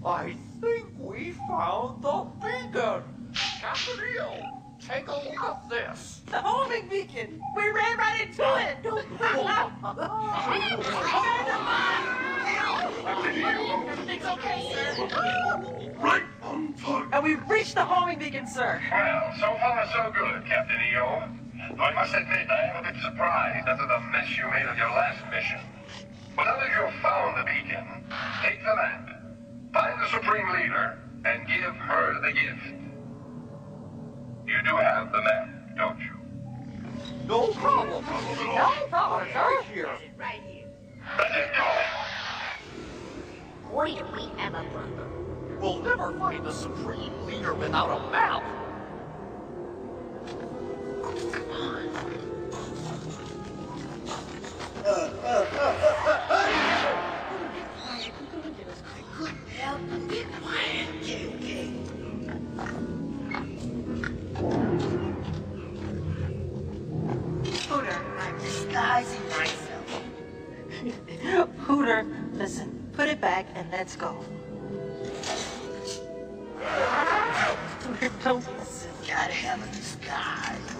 I think we found the beacon. Captain EO, take a look at this. The homing beacon! We ran right into it! Everything's okay, sir. Right on target. And we've reached the homing beacon, sir. Well, so far so good, Captain EO. Though I must admit I am a bit surprised after the mess you made of your last mission. But now that you've found the beacon, take the map, find the Supreme Leader, and give her the gift. You do have the map, don't you? No problem. No problem, right here. Right here. That's it, go. Boy, do we have a problem. We'll never find the Supreme Leader without a map. Couldn't help but be quiet, okay? Hooter, I'm disguising myself. Hooter, listen, put it back and let's go. Hooter, don't be silly. Gotta have a disguise.